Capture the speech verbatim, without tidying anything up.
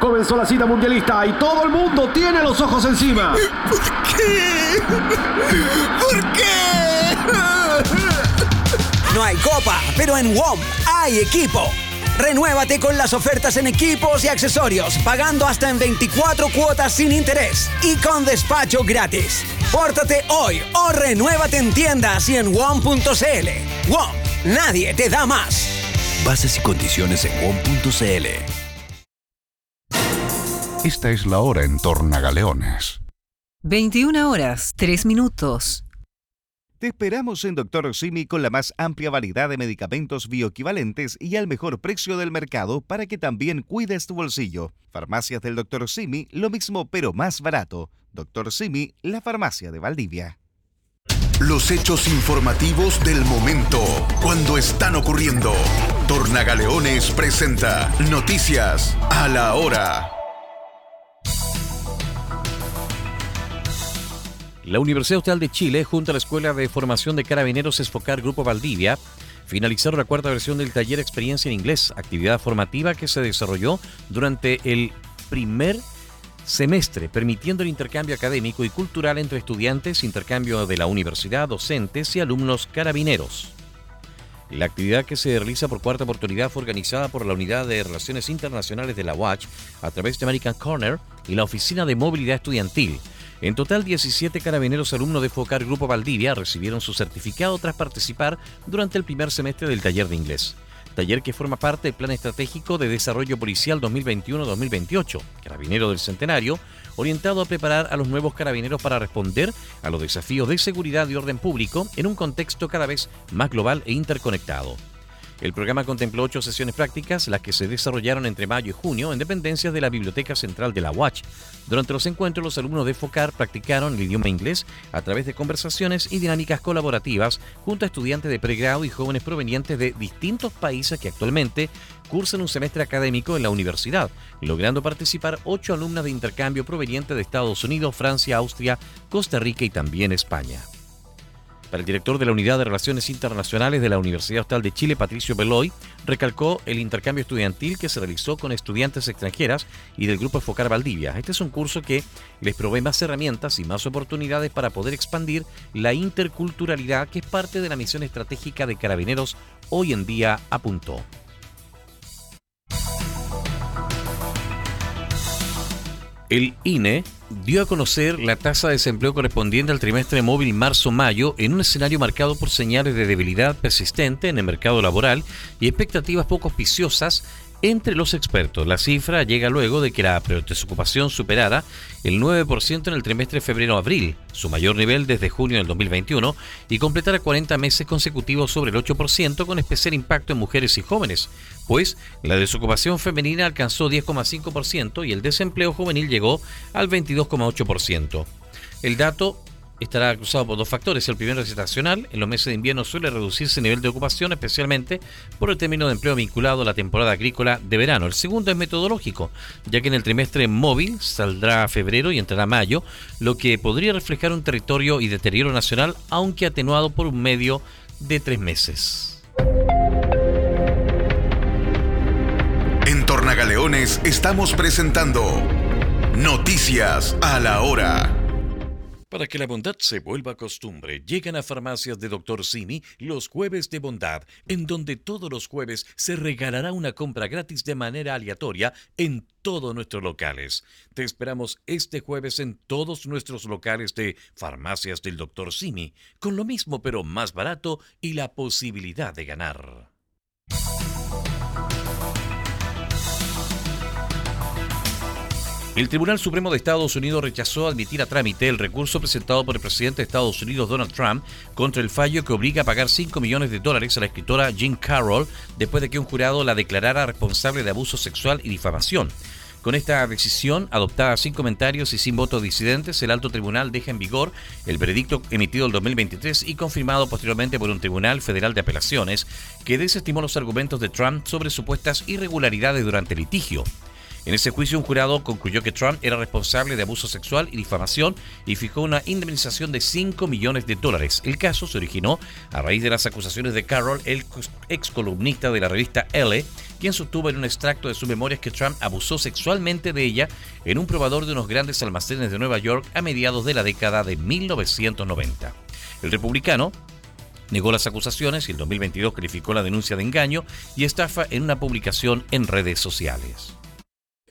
Comenzó la cita mundialista y todo el mundo tiene los ojos encima. ¿Por qué? ¿Por qué? No hay copa, pero en W O M hay equipo. Renuévate con las ofertas en equipos y accesorios, pagando hasta en veinticuatro cuotas sin interés y con despacho gratis. Pórtate hoy o renuévate en tiendas y en W O M punto c l. W O M, nadie te da más. Bases y condiciones en W O M punto c l. Esta es la hora en Tornagaleones. veintiuna horas, tres minutos. Te esperamos en Doctor Simi con la más amplia variedad de medicamentos bioequivalentes y al mejor precio del mercado para que también cuides tu bolsillo. Farmacias del Doctor Simi, lo mismo pero más barato. Doctor Simi, la farmacia de Valdivia. Los hechos informativos del momento, cuando están ocurriendo. Tornagaleones presenta Noticias a la Hora. La Universidad Austral de Chile, junto a la Escuela de Formación de Carabineros Esfocar Grupo Valdivia, finalizaron la cuarta versión del taller Experiencia en Inglés, actividad formativa que se desarrolló durante el primer semestre, permitiendo el intercambio académico y cultural entre estudiantes, intercambio de la universidad, docentes y alumnos carabineros. La actividad, que se realiza por cuarta oportunidad, fue organizada por la Unidad de Relaciones Internacionales de la U A C a través de American Corner y la Oficina de Movilidad Estudiantil. En total, diecisiete carabineros alumnos de Focar Grupo Valdivia recibieron su certificado tras participar durante el primer semestre del taller de inglés. Taller que forma parte del Plan Estratégico de Desarrollo Policial dos mil veintiuno a dos mil veintiocho, Carabinero del Centenario, orientado a preparar a los nuevos carabineros para responder a los desafíos de seguridad y orden público en un contexto cada vez más global e interconectado. El programa contempló ocho sesiones prácticas, las que se desarrollaron entre mayo y junio en dependencias de la Biblioteca Central de la U A C. Durante los encuentros, los alumnos de Focar practicaron el idioma inglés a través de conversaciones y dinámicas colaborativas junto a estudiantes de pregrado y jóvenes provenientes de distintos países que actualmente cursan un semestre académico en la universidad, logrando participar ocho alumnas de intercambio provenientes de Estados Unidos, Francia, Austria, Costa Rica y también España. Para el director de la Unidad de Relaciones Internacionales de la Universidad Austral de Chile, Patricio Beloy, recalcó el intercambio estudiantil que se realizó con estudiantes extranjeras y del Grupo Focar Valdivia. Este es un curso que les provee más herramientas y más oportunidades para poder expandir la interculturalidad, que es parte de la misión estratégica de Carabineros hoy en día, apuntó. El I N E dio a conocer la tasa de desempleo correspondiente al trimestre móvil marzo-mayo en un escenario marcado por señales de debilidad persistente en el mercado laboral y expectativas poco auspiciosas entre los expertos. La cifra llega luego de que la desocupación superara el nueve por ciento en el trimestre febrero-abril, su mayor nivel desde junio del dos mil veintiuno, y completara cuarenta meses consecutivos sobre el ocho por ciento, con especial impacto en mujeres y jóvenes, pues la desocupación femenina alcanzó diez coma cinco por ciento y el desempleo juvenil llegó al veintidós coma ocho por ciento. El dato estará cruzado por dos factores. El primero es estacional. En los meses de invierno suele reducirse el nivel de ocupación, especialmente por el término de empleo vinculado a la temporada agrícola de verano. El segundo es metodológico, ya que en el trimestre móvil saldrá febrero y entrará mayo, lo que podría reflejar un territorio y deterioro nacional, aunque atenuado por un medio de tres meses. En Tornagaleones estamos presentando Noticias a la Hora. Para que la bondad se vuelva costumbre, llegan a Farmacias de Doctor Simi los jueves de bondad, en donde todos los jueves se regalará una compra gratis de manera aleatoria en todos nuestros locales. Te esperamos este jueves en todos nuestros locales de Farmacias del Doctor Simi, con lo mismo pero más barato y la posibilidad de ganar. El Tribunal Supremo de Estados Unidos rechazó admitir a trámite el recurso presentado por el presidente de Estados Unidos, Donald Trump, contra el fallo que obliga a pagar cinco millones de dólares a la escritora Jean Carroll después de que un jurado la declarara responsable de abuso sexual y difamación. Con esta decisión, adoptada sin comentarios y sin votos disidentes, el alto tribunal deja en vigor el veredicto emitido en dos mil veintitrés y confirmado posteriormente por un tribunal federal de apelaciones que desestimó los argumentos de Trump sobre supuestas irregularidades durante el litigio. En ese juicio, un jurado concluyó que Trump era responsable de abuso sexual y difamación y fijó una indemnización de cinco millones de dólares. El caso se originó a raíz de las acusaciones de Carroll, el ex columnista de la revista Elle, quien sostuvo en un extracto de sus memorias que Trump abusó sexualmente de ella en un probador de unos grandes almacenes de Nueva York a mediados de la década de mil novecientos noventa. El republicano negó las acusaciones y en dos mil veintidós calificó la denuncia de engaño y estafa en una publicación en redes sociales.